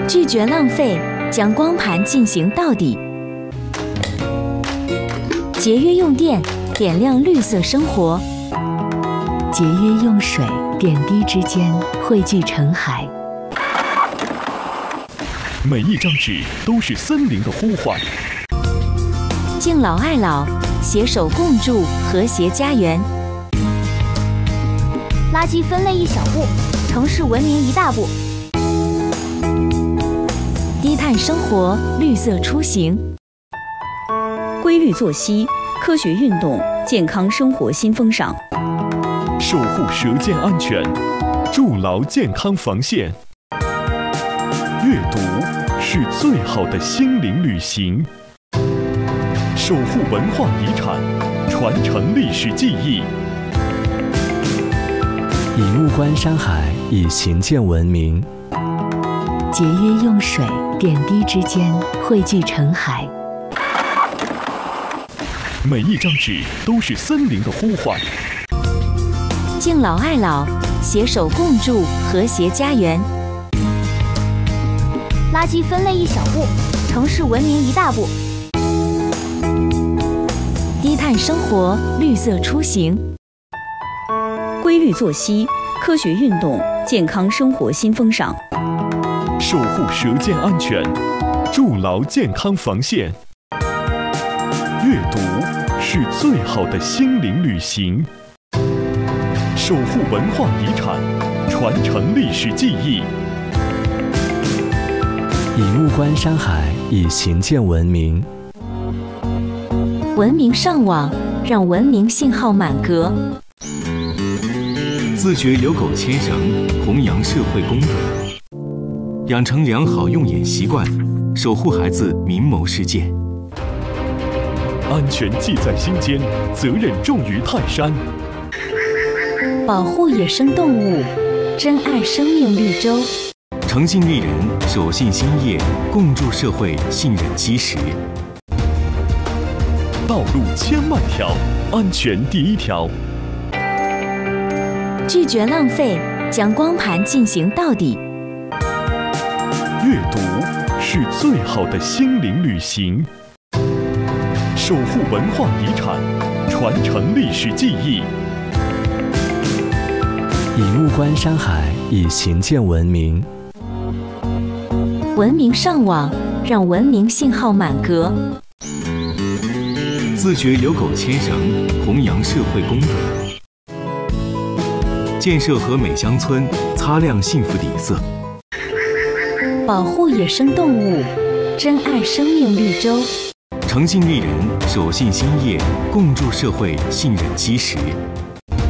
拒绝浪费，将光盘进行到底。节约用电，点亮绿色生活。节约用水，点滴之间汇聚成海。 每一张纸都是森林的呼唤。 敬老爱老，携手共筑和谐家园。 垃圾分类一小步，城市文明一大步。 低碳生活，绿色出行。 规律作息，科学运动，健康生活新风尚。 守护舌尖安全，筑牢健康防线。阅读是最好的心灵旅行。守护文化遗产，传承历史记忆。 以物观山海，以行见文明。 节约用水，点滴之间汇聚成海。 每一张纸都是森林的呼唤。 敬老爱老，携手共筑和谐家园。 垃圾分类一小步，城市文明一大步。 低碳生活，绿色出行。 规律作息，科学运动，健康生活新风尚。 守护舌尖安全，筑牢健康防线。阅读是最好的心灵旅行。守护文化遗产，传承历史记忆。 以物观山海，以行见文明。 文明上网，让文明信号满格。 自觉有狗牵绳，弘扬社会公德，养成良好用眼习惯，守护孩子明眸世界。 安全记在心间，责任重于泰山。 保护野生动物，珍爱生命绿洲。 诚信利人，守信兴业，共筑社会信任基石。 道路千万条，安全第一条。 拒绝浪费，将光盘进行到底。 阅读是最好的心灵旅行。守护文化遗产，传承历史记忆。 以物观山海，以行见文明。 文明上网，让文明信号满格。 自觉有狗牵绳，弘扬社会公德。建设和美乡村，擦亮幸福底色。 保护野生动物，珍爱生命绿洲。 诚信利人，守信兴业，共筑社会信任基石。